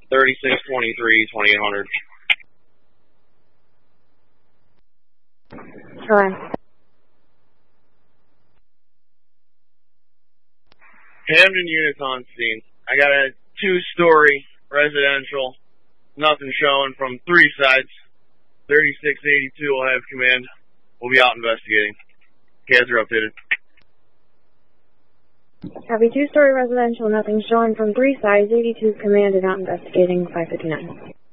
3623, 2800. Sure. Hamden units on scene. I got a 2-story residential. Nothing showing from 3 sides. 3682 will have command. We'll be out investigating. Cats are updated. Copy, 2-story residential, nothing showing from 3 sides. 82's command is out investigating 559.